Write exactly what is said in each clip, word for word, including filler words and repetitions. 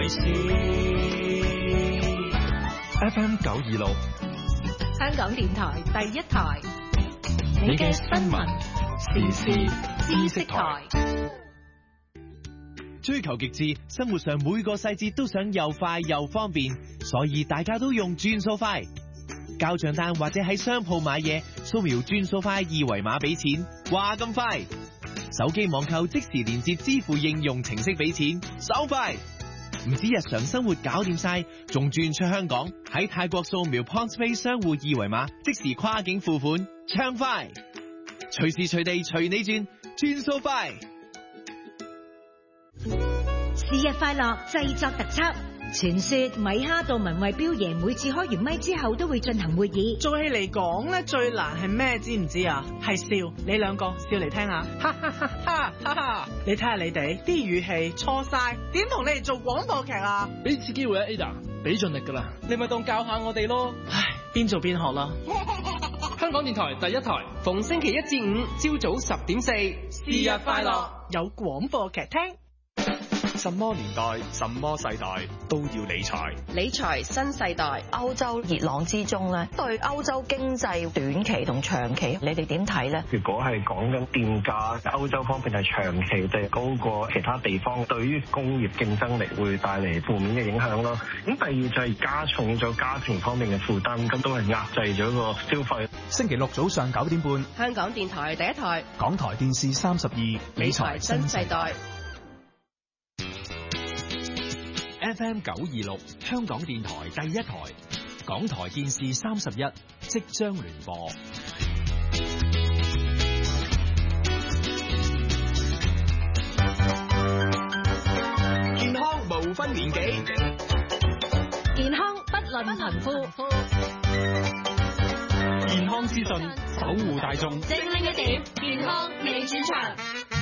事。F M 九二六， 香港電台第一台， 你嘅新聞時事知識台。 追求極致，生活上每個細節都想又快又方便，所以大家都用轉數快。交賬單或者喺商鋪買嘢，掃描轉數快二維碼俾錢，話咁快。手機網購即時連接支付應用程式俾錢，手快。唔止日常生活搞掂晒，仲轉出香港，喺泰國掃描 PointsPay 商戶二維碼，即時跨境付款，暢快。隨時隨地隨你轉，轉數快。 是日快樂製作特輯。傳說米哈到文慧標爺每次開完咪之後都會進行會議。 做戲嚟講咧，最難係咩？知唔知啊？係笑。你兩個笑嚟聽下，哈哈哈哈哈哈！你睇下你哋啲語氣錯晒，點同你哋做廣播劇啊？ 俾次機會啊 Ada， 俾盡力噶啦，你咪當教下我哋咯。 唉，邊做邊學啦。 香港電台第一台，逢星期一至五朝早十點四，是日快樂， 有廣播劇聽。 什麼年代、什麼世代都要理財。 理財新世代，歐洲熱浪之中咧，對歐洲經濟短期同長期，你哋點睇咧？ 如果係講緊電價，歐洲方面係長期地高過其他地方，對於工業競爭力會帶嚟負面嘅影響咯。咁第二就係加重咗家庭方面嘅負擔，咁都係壓制咗個消費。 星期六早上九點半， 香港電台第一台， 港台電視三十二，理財新世代。 F M 九二六，香港電台第一台，港台電視三十一即將聯播。健康無分年紀， 健康不論貧富， 健康資訊守護大眾， 精靈一點，健康你主場。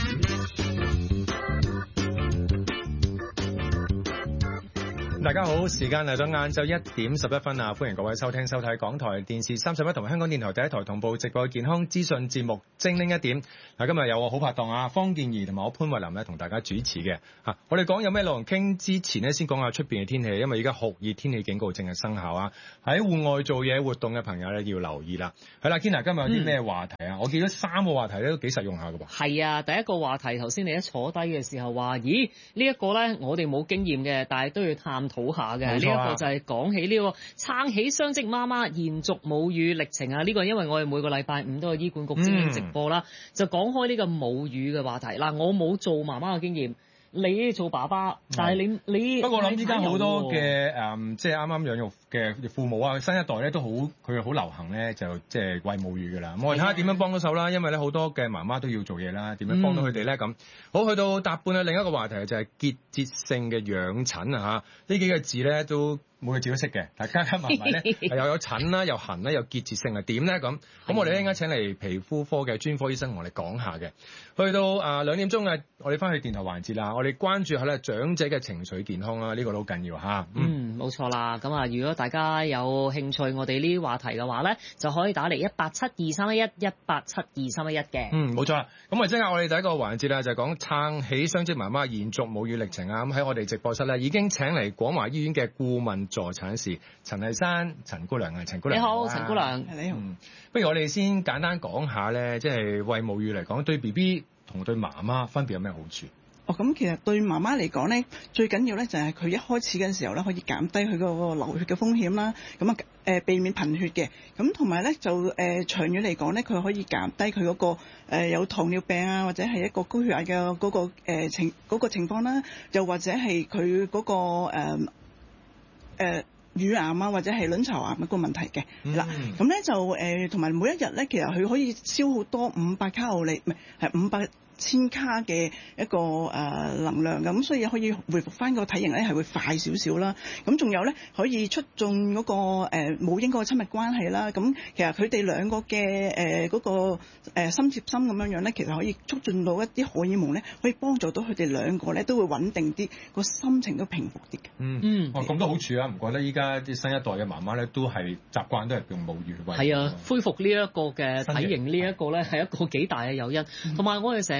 大家好，時間嚟到晏晝一點十一分啊！歡迎各位收聽收睇港台電視三十一同埋香港電台第一台同步直播嘅健康資訊節目《精靈一點》。嗱，今日有我好拍檔啊，方健儀同埋我潘慧琳咧同大家主持嘅嚇。我哋講有咩內容傾之前呢，先講下出邊嘅天氣，因為而家酷熱天氣警告正係生效啊！喺戶外做嘢活動嘅朋友咧要留意啦。係啦，Kina 今日有啲咩話題啊？嗯、我記得三個話題咧都幾實用下嘅喎。 係啊，第一個話題頭先你一坐低嘅時候話，咦呢一個咧我哋冇經驗嘅，但係都要探討下嘅。呢一、啊、個就係講起呢個撐起雙職媽媽延續母乳歷程啊！呢、這個因為我哋每個禮拜五都有醫管局精英直播啦，嗯、就講開呢個母乳嘅話題。嗱，我冇做媽媽嘅經驗。你做爸爸，但係你你不過諗依家好多嘅誒，即係啱啱養育嘅父母啊，新一代咧都好，佢好流行咧，就即係餵母乳㗎啦。我哋睇下點樣幫到手啦，因為咧好多嘅媽媽都要做嘢啦，點樣幫到佢哋咧咁。好，去到搭半啊，另一個話題就係結節性嘅養疹啊嚇，呢幾個字咧都每個字都識嘅，但加加埋埋咧又有疹啦，又痕啦，又結節性係點咧咁？咁我哋一陣間請嚟皮膚科嘅專科醫生同我哋講下嘅。去到啊兩點鐘啊，我哋翻去電台環節啦，我哋關注下咧長者嘅情緒健康啦，呢、這個都好緊要嚇。 嗯，冇、嗯、錯啦。咁啊，如果大家有興趣我哋呢啲話題嘅話咧，就可以打嚟一八七二三一一一八七二三一一嘅。 嗯，冇錯啦。咁啊，即刻我哋第一個環節咧就係講撐起雙職媽媽延續母乳歷程啊。咁喺我哋直播室咧已經請嚟廣華醫院嘅顧問助產士陳麗珊陳姑娘啊，陳姑娘。 你好，陳姑娘。 你好。 嗯，不如我哋先簡單講下咧，即係餵母乳嚟講，對 B B 同對媽媽分別有咩好處？ 哦，咁其實對媽媽嚟講咧，最緊要咧就係佢一開始嘅時候咧，可以減低佢嗰個流血嘅風險啦。咁啊誒避免貧血嘅。咁同埋咧就誒、呃、長遠嚟講咧，佢可以減低佢嗰、嗰個、呃、有糖尿病啊，或者係一個高血壓嘅嗰、嗰個、呃、情嗰、嗰個、情況啦。又或者係佢嗰個誒誒。呃呃乳癌啊，或者係卵巢癌一個問題嘅，嗱、嗯，咁咧就誒，同、呃、埋每一日咧，其實佢可以消耗多五百卡路里，唔係係五百千卡嘅一個誒、呃、能量咁，所以可以回復翻個體型咧係會快少少啦。咁仲有咧可以促進嗰、那個誒、呃、母嬰嗰個親密關係啦。咁其實佢哋兩個嘅誒嗰個誒、呃、心接心咁樣樣咧，其實可以促進到一啲荷爾蒙咧，可以幫助到佢哋兩個咧都會穩定啲，個心情都平復啲嘅。 嗯嗯，哦咁多好處啊！唔覺得依家啲新一代嘅媽媽咧都係習慣都係用母乳餵。 係啊，恢復呢一個嘅體型呢一個咧係一個幾大嘅誘因，同埋、嗯、我哋成日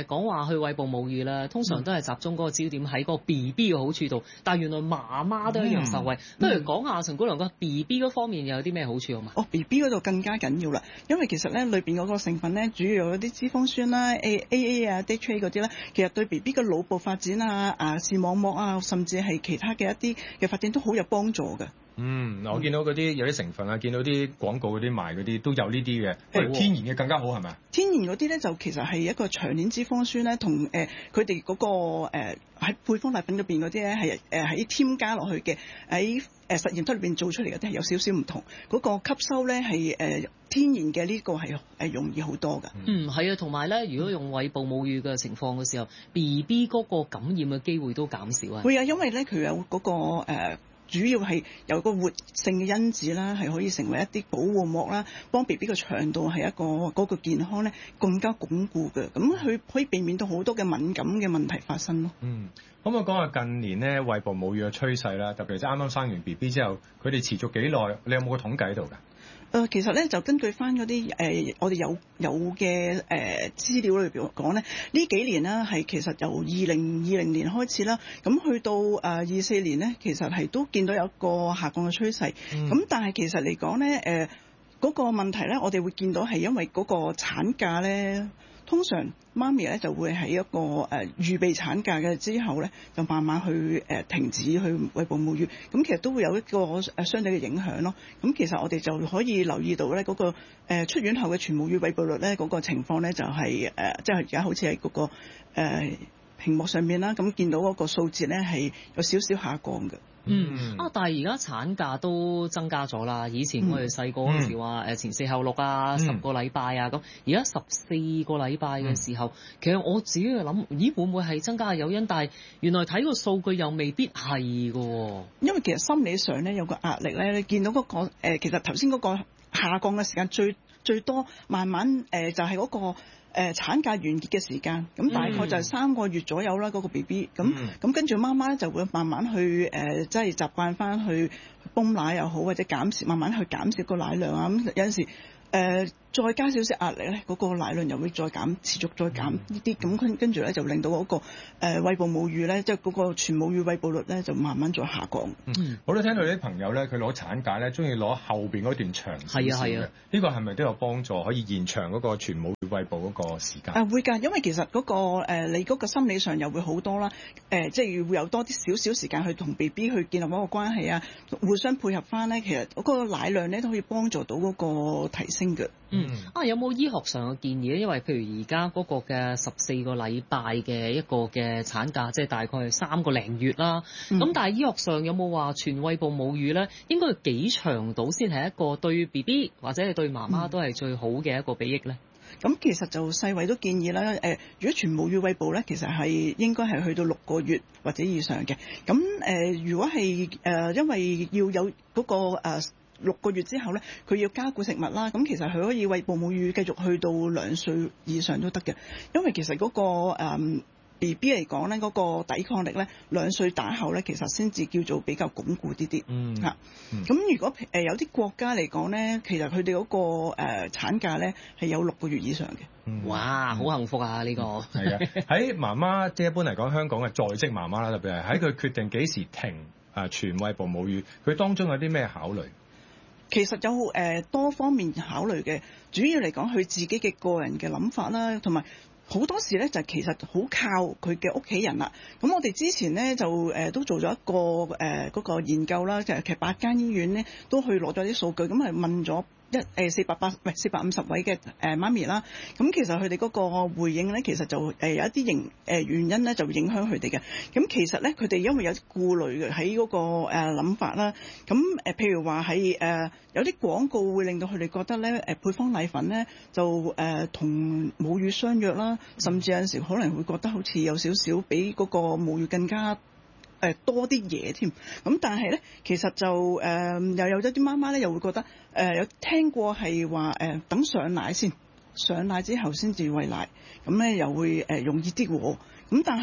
講話去餵哺母乳啦，通常都係集中嗰個焦點喺個 B B 嘅好處度，但係原來媽媽都一樣受惠。嗯、不如講下陳姑娘個 B B 嗰方面又有啲咩好處好嘛？ 哦 ，B B 嗰度更加緊要啦，因為其實咧裏邊嗰個成分咧主要有啲脂肪酸啦、A A A 啊、D H A 嗰啲咧，其實對 B B 嘅腦部發展啊、牙視網膜啊，甚至係其他嘅一啲嘅發展都好有幫助嘅。 嗯，嗱，我見到嗰啲有啲成分啊，見到啲廣告嗰啲賣嗰啲都有呢啲嘅，不過天然嘅更加好係咪？ 天然嗰啲咧就其實係一個長鏈脂肪酸咧，同誒佢哋嗰個誒喺、呃、配方奶粉入邊嗰啲咧係誒喺添加落去嘅，喺誒實驗室裏邊做出嚟嘅都係有少少唔同，嗰、嗰個吸收咧係誒天然嘅呢個係誒容易好多㗎。 嗯，係啊，同埋咧，如果用餵哺母乳嘅情況嘅時候 ，B B 嗰個感染嘅機會都減少啊。 會啊，因為咧佢有嗰、嗰個、呃主要係有個活性嘅因子啦，係可以成為一啲保護膜啦，幫 B B 嘅腸道係一個嗰、嗰個健康咧更加鞏固嘅，咁佢可以避免到好多嘅敏感嘅問題發生咯。 嗯，可唔可以講下近年咧餵哺母乳嘅趨勢啦？特別係啱啱生完 B B 之後，佢哋持續幾耐？你有冇個統計喺度㗎？ 誒、呃、其實咧就根據翻嗰啲誒我哋有有嘅誒、呃、資料裏邊講咧，呢幾年啦係其實由二零二零年開始啦，咁去到誒二四年咧，其實係都見到有一個下降嘅趨勢。咁、嗯、但係其實嚟講咧，誒、呃、嗰、嗰個問題咧，我哋會見到係因為嗰個產假咧。通常媽咪咧就會喺一個誒、呃、預備產假嘅之後咧，就慢慢去誒、呃、停止去餵哺母乳，咁其實都會有一個誒相對嘅影響咯。咁其實我哋就可以留意到咧嗰、那個、呃、出院後嘅全母乳餵哺率咧嗰、那個情況咧就係、是、誒、呃、即係而家好似喺嗰個誒、呃、屏幕上面啦，咁見到嗰個數字咧係有少少下降嘅。 嗯啊，但係而家產假都增加咗啦。以前我哋細個嗰時話誒前四後六啊，嗯、十個禮拜啊咁，而家十四個禮拜嘅時候，嗯、其實我自己就諗，咦會唔會係增加嘅誘因？但係原來睇個數據又未必係㗎。因為其實心理上咧有個壓力咧，你見到嗰、嗰個、呃、其實頭先嗰個下降嘅時間最最多，慢慢誒、呃、就係、係、嗰、嗰個。誒、呃、產假完結嘅時間，咁大概就係三個月左右啦。嗰、那個 B B， 咁咁跟住媽媽咧就會慢慢去誒，即係習慣翻去泵奶又好，或者減少，慢慢去減少個奶量啊。咁有陣時誒、呃、再加少少壓力咧，嗰、那個奶量又會再減，持續再減呢啲，咁跟跟住咧就令到嗰、那個誒餵哺母乳咧，即係嗰個全母乳餵哺率咧就慢慢再下降。嗯，我都聽到啲朋友咧，佢攞產假咧，中意攞後邊嗰段長少少嘅。係啊係啊，呢個係咪都有幫助，可以延長嗰個全母餵哺嗰個時間？啊會㗎，因為其實嗰、那個、呃、你嗰個心理上又會好多啦。誒、呃，即係會有多啲少少時間去同 B B 去建立嗰個關係啊，互相配合翻咧，其實嗰個奶量咧都可以幫助到嗰個提升嘅。嗯，啊有冇醫學上嘅建議咧？因為譬如而家嗰個嘅十四個禮拜嘅一個嘅產假，即係大概係三個零月啦。咁、嗯、但係醫學上有冇話全餵哺母乳咧，應該幾長度先係一個對 B B 或者係對媽媽都係最好嘅一個裨益咧？咁、嗯、其實就世衛都建議啦，誒、呃，如果全母乳餵哺咧，其實係應該係去到六個月或者以上嘅。咁誒、呃，如果係誒、呃，因為要有嗰、那個誒。呃六個月之後咧，佢要加固食物啦。咁其實佢可以餵哺母乳繼續去到兩歲以上都得嘅，因為其實嗰、嗰個、嗯、B B 嚟講咧，嗰、嗰個抵抗力咧，兩歲打後咧，其實先至叫做比較鞏固啲啲。嗯，嚇、嗯。咁如果誒、呃、有啲國家嚟講咧，其實佢哋嗰個誒、呃、產假咧係有六個月以上嘅。嗯、哇，好幸福啊！呢、呢個係啊，喺媽媽即係一般嚟講，香港嘅在職媽媽啦，特別係喺佢決定幾時停啊全餵哺母乳，佢當中有啲咩考慮？其實有誒、呃、多方面考慮嘅，主要嚟講佢自己嘅個人嘅諗法啦，同埋好多時咧就其實好靠佢嘅屋企人啦。咁我哋之前咧就誒、呃、都做咗一個誒嗰、呃那個研究啦，就係其實八間醫院咧都去攞咗啲數據，咁係問咗一誒四百八唔係四百五十位嘅誒媽咪啦。咁其實佢哋嗰個回應咧，其實就誒有一啲影誒原因咧，就會影響佢哋嘅。咁其實咧，佢哋因為有啲顧慮嘅喺嗰個誒諗法啦。咁誒譬如話係誒有啲廣告會令到佢哋覺得咧誒配方奶粉咧就誒同母乳相約啦，甚至有陣時可能會覺得好似有少少比嗰個母乳更加。誒、呃、多啲嘢添，咁但係咧，其實就誒、呃、又有一啲媽媽咧，又會覺得誒、呃、有聽過係話誒等上奶先，上奶之後先至餵奶，咁咧又會誒、呃、容易啲喎。咁但係咧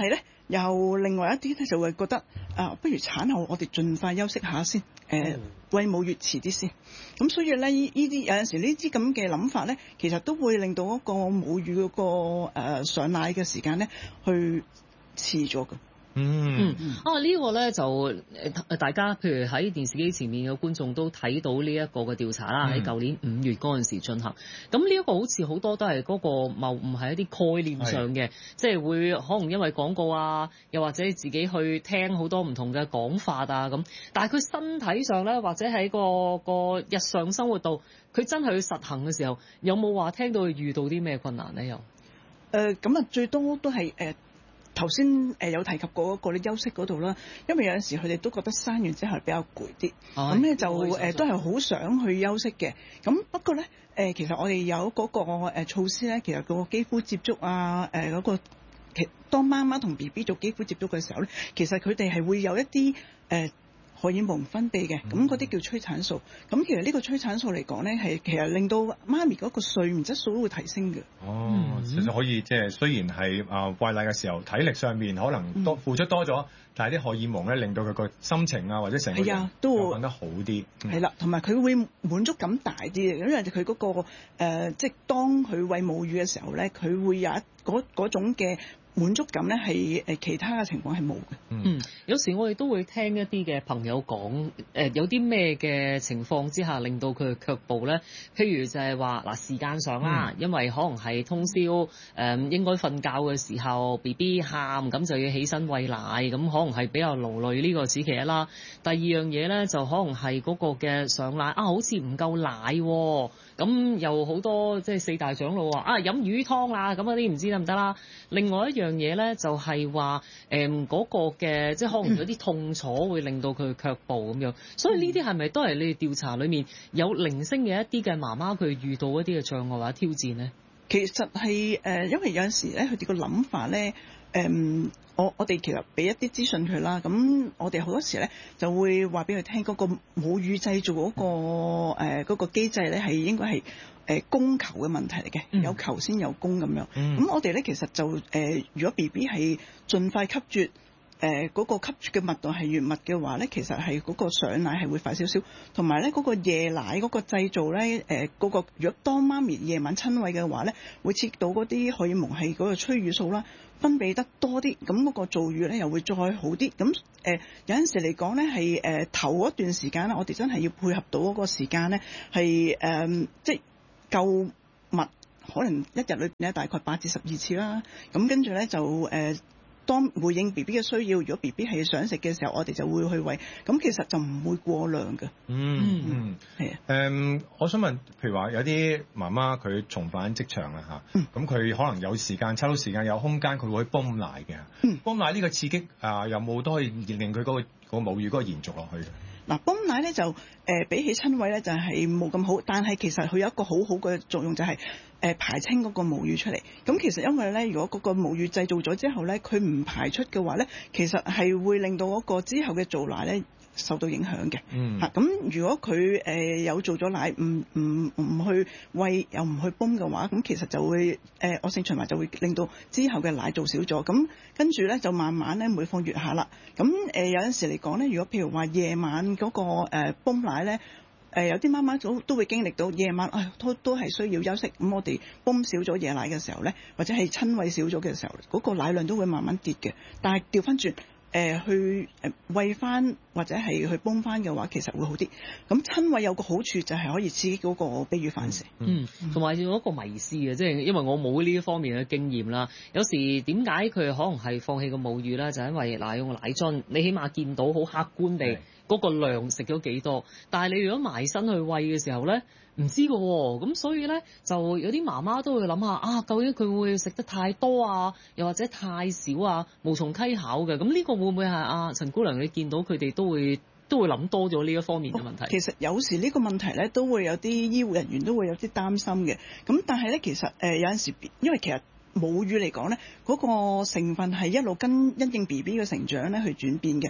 又另外一啲咧就會覺得啊，不如產後我哋盡快休息下先，誒、呃、餵母乳遲啲先。咁所以咧，呢啲有陣時呢啲咁嘅諗法咧，其實都會令到嗰個母乳嗰、嗰個誒、呃、上奶嘅時間咧，去遲咗㗎。 嗯嗯啊呢、呢個咧就誒大家譬如喺電視機前面嘅觀眾都睇到呢一個嘅調查啦，喺舊年五月嗰陣時進行。咁呢一個好似好多都係嗰個謬誤係一啲概念上嘅，即係會可能因為廣告啊，又或者自己去聽好多唔同嘅講法啊咁。但係佢身體上咧，或者喺個個日常生活度，佢真係去實行嘅時候，有冇話聽到佢遇到啲咩困難咧？又誒咁啊，最多都係誒。呃頭先誒有提及過嗰個咧休息嗰度啦，因為有陣時佢哋都覺得生完之後比較攰啲，咁咧、哎、就誒、呃、都係好想去休息嘅。咁不過咧誒、呃，其實我哋有嗰個誒措施咧，其實個肌膚接觸啊，誒、呃、嗰、嗰個其當媽媽同 B B 做肌膚接觸嘅時候咧，其實佢哋係會有一啲誒。呃荷爾蒙分泌嘅，咁嗰啲叫催產素。咁其實呢個催產素嚟講咧，係其實令到媽咪嗰個睡眠質素都會提升嘅。 哦，其實可以即係雖然係啊餵奶嘅時候，體力上面可能多付出多咗，嗯、但係啲荷爾蒙咧令到佢個心情啊或者成個人都會瞓得好啲。係啦， 同埋佢會滿足感大啲嘅，因為佢嗰、嗰個、呃、即係當佢餵母乳嘅時候咧，佢會有一嗰嗰種嘅滿足感咧係誒其他嘅情況係冇嘅。 嗯，有時我哋都會聽一啲嘅朋友講，誒、呃、有啲咩嘅情況之下令到佢卻步咧？譬如就係話嗱時間上啦，嗯、因為可能係通宵誒、呃、應該瞓覺嘅時候 B B 喊，咁就要起身餵奶，咁可能係比較勞累呢個時期一啦。第二樣嘢咧就可能係嗰個嘅上奶啊，好似唔夠奶、啊，咁又好多即係四大長老話啊飲魚湯啦，咁嗰啲唔知得唔得啦。另外一樣嘢咧就係話誒嗰個嘅即係可能有啲痛楚會令到佢卻步咁樣，所以呢啲係咪都係你哋調查裡面有零星嘅一啲嘅媽媽佢遇到一啲嘅障礙或者挑戰咧？ 其實係誒、呃，因為有陣時咧佢哋個諗法咧誒，我我哋其實俾一啲資訊佢啦，咁我哋好多時咧就會話俾佢聽嗰個母乳製造嗰、嗰個誒嗰、呃嗰個機制咧係應該係。誒供求嘅問題嚟嘅，嗯、有求先有供咁樣。咁、嗯、我哋咧其實就誒、呃，如果 B B 係盡快吸啜，誒、呃、嗰、嗰個吸啜嘅密度係越密嘅話咧，其實係嗰個上奶係會快少少，同埋咧嗰個夜奶嗰個製造咧，誒、呃、嗰、嗰個如果當媽咪夜晚親餵嘅話咧，會刺激到嗰啲荷爾蒙係嗰個催乳素啦，分泌得多啲，咁嗰個造乳咧又會再好啲。咁誒、呃、有陣時嚟講咧係誒頭嗰段時間咧，我哋真係要配合到嗰個時間咧係誒即係。夠密，可能一日裏邊咧大概八至十二次啦。咁跟住咧就誒、呃，當回應 B B 嘅需要，如果 B B 係想食嘅時候，我哋就會去餵。咁其實就唔會過量嘅。 嗯嗯，係啊。誒，我想問，譬如話有啲媽媽佢重返職場啦嚇，咁佢、嗯、可能有時間抽到時間有空間，佢會泵奶嘅。嗯，泵奶呢個刺激啊、呃，有冇都可以令佢嗰、嗰個嗰、嗰個母乳嗰個延續落去嘅？ 嗱，泵奶咧就誒、呃、比起親餵咧就係冇咁好，但係其實佢有一個好好嘅作用就係、是、誒、呃、排清嗰個母乳出嚟。咁其實因為咧，如果嗰個母乳製造咗之後咧，佢唔排出嘅話咧，其實係會令到嗰個之後嘅造奶咧受到影響嘅。嗯。嚇、啊，咁如果佢誒、呃、有做咗奶，唔唔唔去餵又唔去泵嘅話，咁其實就會誒、呃、惡性循環就會令到之後嘅奶做少咗。咁跟住咧就慢慢咧每況愈下啦。咁誒、呃、有陣時嚟講咧，如果譬如話夜晚嗰、那個誒泵、呃、奶咧，誒、呃、有啲媽媽都都會經歷到夜晚，唉、哎、都都係需要休息。咁我哋泵少咗夜奶嘅時候咧，或者係親餵少咗嘅時候，嗰、那個奶量都會慢慢跌嘅。但係調翻轉。誒、呃、去誒餵翻或者係去泵翻嘅話，其實會好啲。咁親餵有個好處就係可以刺激嗰個避乳反射。 嗯，同埋有一個迷思嘅，即係因為我冇呢一方面嘅經驗啦。有時點解佢可能係放棄個母乳咧？就係、因為嗱用奶樽，你起碼見到好客觀地嗰個量食咗幾多。但係你如果埋身去餵嘅時候咧，唔知㗎喎，咁所以咧就有啲媽媽都會諗下啊，究竟佢會食得太多啊，又或者太少啊，無從稽考嘅。咁呢個會唔會係啊陳姑娘你見到佢哋都會都會諗多咗呢一方面嘅問題？ 其實有時呢個問題咧都會有啲醫護人員都會有啲擔心嘅。咁但係咧其實誒、呃、有陣時，因為其實母乳嚟講咧嗰個成分係一路跟因應 B B 嘅成長咧去轉變嘅。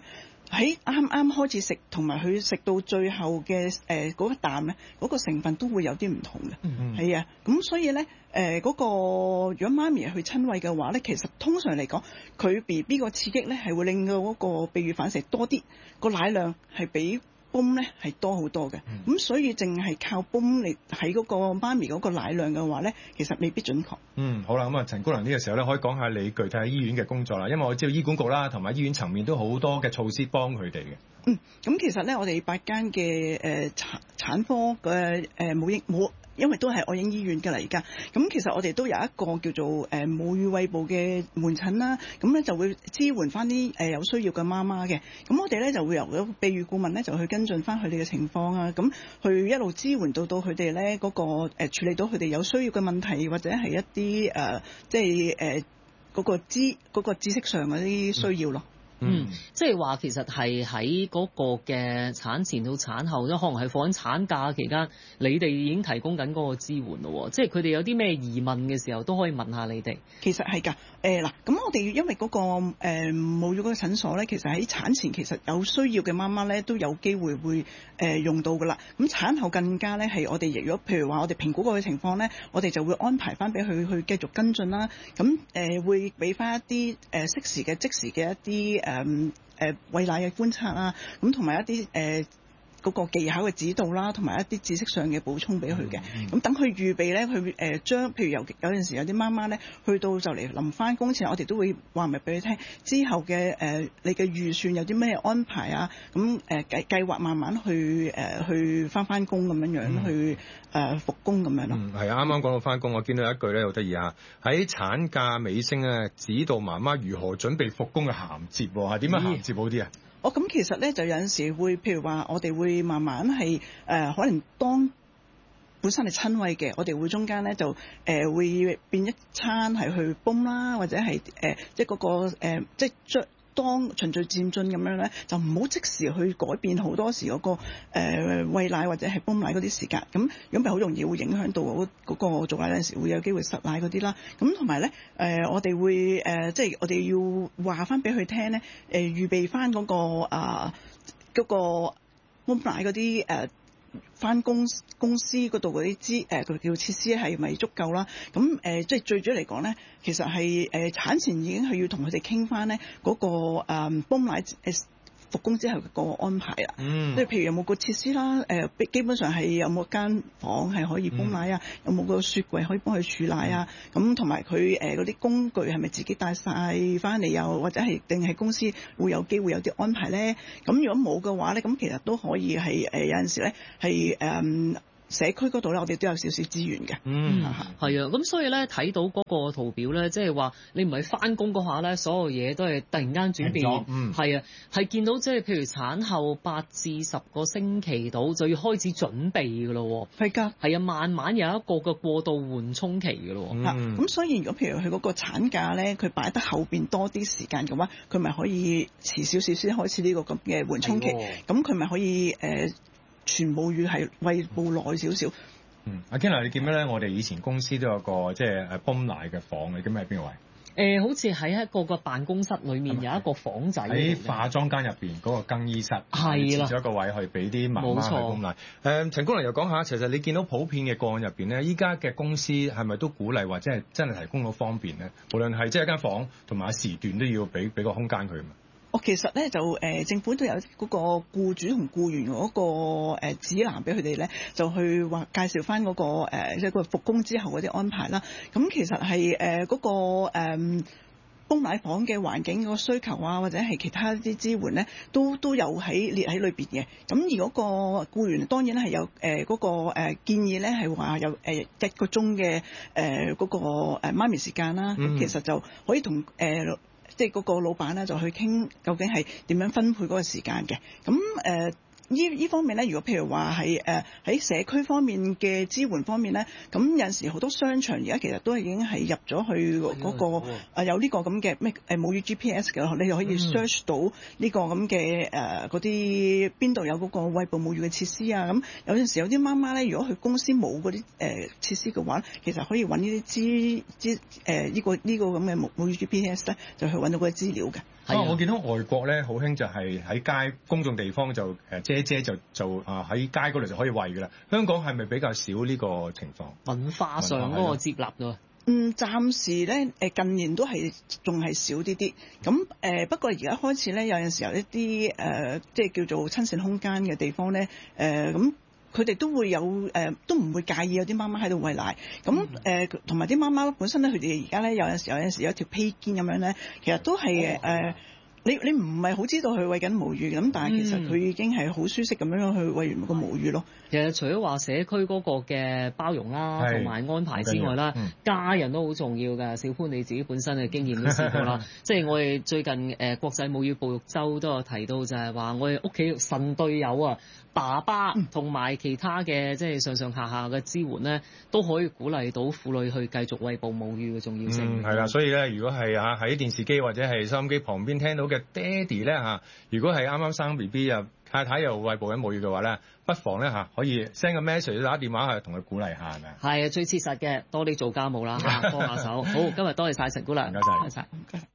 喺啱啱開始食同埋佢食到最後嘅誒嗰一啖咧，嗰、嗰個成分都會有啲唔同嘅。 嗯係啊，咁所以咧誒嗰個如果媽咪去親餵嘅話咧，其實通常嚟講，佢 B B 個刺激咧係會令到嗰個泌乳反射多啲，個奶量係比泵咧係多好多嘅。咁、嗯、所以淨係靠泵嚟喺嗰個媽咪嗰個奶量嘅話咧，其實未必準確。 嗯，好啦，咁啊陳姑娘呢個時候咧，可以講下你具體喺醫院嘅工作啦，因為我知道醫管局啦同埋醫院層面都好多嘅措施幫佢哋嘅。 嗯，咁其實咧，我哋八間嘅誒產產科嘅誒母嬰母，因為都係愛嬰醫院嘅啦而家。咁其實我哋都有一個叫做誒母乳餵哺嘅門診啦，咁咧就會支援翻啲誒有需要嘅媽媽嘅。咁我哋咧就會由個泌乳顧問咧就去跟進翻佢哋嘅情況啊，咁去一路支援到到佢哋咧嗰個誒處理到佢哋有需要嘅問題，或者係一啲誒、呃、即係誒嗰個知嗰、嗰個知識上嗰啲需要咯。嗯嗯，即係話其實係喺嗰個嘅產前到產後，即可能係放緊產假期間，你哋已經提供緊嗰個支援咯。即係佢哋有啲咩疑問嘅時候，都可以問下你哋。 其實係㗎，誒嗱，咁我哋因為嗰、嗰個誒母乳嗰個診所咧，其實喺產前其實有需要嘅媽媽咧都有機會會誒、呃、用到㗎啦。咁產後更加咧係我哋如果譬如話我哋評估過嘅情況咧，我哋就會安排翻俾佢去繼續跟進啦。咁誒、呃、會俾翻一啲誒適時嘅即時嘅一啲誒。誒誒餵奶嘅觀察啊，咁同埋一啲誒嗰個技巧嘅指導啦，同埋一啲知識上嘅補充俾佢嘅。咁等佢預備咧，佢誒將譬如有有陣時有啲媽媽咧，去到就嚟臨翻工前，我哋都會話埋俾佢聽，之後嘅誒、呃、你嘅預算有啲咩安排啊？咁誒計計劃慢慢去誒、呃、去翻翻工咁樣樣、嗯、去誒、呃、復工咁樣咯。 嗯，係啊，啱啱講到翻工，我見到一句咧好得意啊！喺產假尾聲咧，指導媽媽如何準備復工嘅銜接喎，係點樣銜接好啲啊？ 哦，咁其實咧就有陣時會，譬如話我哋會慢慢係誒、呃，可能當本身係親餵嘅，我哋會中間咧就誒、呃、會變一餐係去泵啦，或者係誒、呃、即係、那、嗰個、呃、即係將當循序漸進咁樣咧，就唔好即時去改變好多時嗰、那個誒、呃、餵奶或者係泵奶嗰啲時間，咁咁咪好容易會影響到嗰、那個做奶嗰陣時會有機會失奶嗰啲啦。咁同埋咧誒，我哋會誒、呃、即係我哋要話翻俾佢聽咧，誒、呃、預備翻嗰、那個啊嗰、那個泵奶嗰啲誒。翻公公司嗰度嗰啲資誒佢叫設施係咪足夠啦？咁誒、呃、即係最主要嚟講咧，其實係誒、呃、產前已經係要同佢哋傾翻咧嗰個誒泵奶誒復工之後嘅個安排啦。嗯，即係譬如有冇個設施啦？誒、呃、基本上係有冇間房係可以泵奶啊？嗯、有冇個雪櫃可以幫佢儲奶啊？咁同埋佢誒嗰啲工具係咪自己帶晒翻嚟？又或者係定係公司會有機會有啲安排咧？咁如果冇嘅話咧，咁其實都可以係誒、呃、有陣時咧係誒。社區嗰度咧，我哋都有少少資源嘅。 嗯，係啊，咁所以咧睇到嗰個圖表咧，即係話你唔係翻工嗰下咧，所有嘢都係突然間轉變。嗯，係啊，係見到即係譬如產後八至十個星期度就要開始準備㗎咯。 係㗎， 係啊，慢慢有一個嘅過渡緩衝期㗎咯。 嗯，咁所以如果譬如佢嗰個產假咧，佢擺得後邊多啲時間嘅話，佢咪可以遲少少先開始呢個咁嘅緩衝期。咁佢咪可以誒？呃全母乳係餵哺耐少少。 嗯，阿 Kenna 你見咩咧？我哋以前公司都有個即係誒泵奶嘅房，你記唔記得喺邊個位？ 誒、呃，好似喺一個個辦公室裏面有一個房仔喺化妝間入邊嗰個更衣室， 係啦， 設咗一個位去俾啲媽媽去泵奶。誒、呃，陳姑娘又講下，其實你見到普遍嘅個案入邊咧，依家嘅公司係咪都鼓勵或者係真係提供到方便咧？無論係即係一間房同埋時段都要俾俾個空間佢嘛。 我其實咧就誒、呃、政府都有嗰個僱主同僱員嗰、嗰個、呃、指南俾佢哋咧，就去話介紹翻嗰個即係個復工之後嗰啲安排啦。咁其實係誒嗰個誒泵奶房嘅環境個需求啊，或者係其他啲支援咧，都都有喺列喺裏邊嘅。咁而嗰個僱員當然係有誒嗰、呃嗰個、呃、建議咧，係話有誒、呃、一個鐘嘅誒嗰個誒媽咪時間啦。咁、嗯、其實就可以同誒。呃即係嗰個老闆咧，就去傾究竟係點樣分配嗰個時間嘅。咁誒、呃， 依依方面咧，如果譬如話係誒喺社區方面嘅支援方面咧，咁有陣時好多商場而家其實都已經係入咗去嗰、那個、呃、有呢個咁嘅咩誒母乳 G P S 嘅，你就可以 search 到呢個咁嘅誒嗰啲邊度有嗰個餵哺母乳嘅設施啊。咁有陣時有啲媽媽咧，如果佢公司冇嗰啲誒設施嘅話，其實可以揾呢啲資資誒呢個呢、這個咁嘅母母乳 G P S 咧，就去揾到嗰啲資料嘅。 啊！我見到外國咧好興就係喺街公眾地方就誒姐姐就就啊喺街嗰度就可以餵㗎啦。香港係咪比較少呢個情況？ 文化上嗰個接納㗎。 嗯，暫時咧誒近年都係仲係少啲啲。咁誒、呃、不過而家開始咧有陣時候一啲誒、呃、即係叫做親善空間嘅地方咧誒咁。呃佢哋都會有誒、呃，都唔會介意有啲媽媽喺度餵奶。咁誒，同埋啲媽媽本身咧，佢哋而家咧有陣時有陣時有一條披肩咁樣咧，其實都係誒、呃，你你唔係好知道佢餵緊母乳咁，但係其實佢已經係好舒適咁樣去餵完個母乳咯。 其實除咗話社區嗰個嘅包容啦，同埋安排之外啦，嗯、家人都好重要㗎。小潘你自己本身嘅經驗都試過啦，即係我哋最近誒、呃、國際母乳哺育週都有提到，就係話我哋屋企神隊友啊，爸爸同埋其他嘅即係上上下下嘅支援咧，都可以鼓勵到婦女去繼續餵哺母乳嘅重要性。 嗯，係啦，所以咧，如果係啊喺電視機或者係收音機旁邊聽到嘅爹哋咧嚇，如果係啱啱生 B B 啊，太太又餵哺緊母乳嘅話咧，不妨咧嚇可以 send 個 message 打電話去同佢鼓勵下，係咪啊？ 係啊，最切實嘅，多啲做家務啦嚇，幫下手。好，今日多謝晒陳姑娘， 唔該晒。 唔該。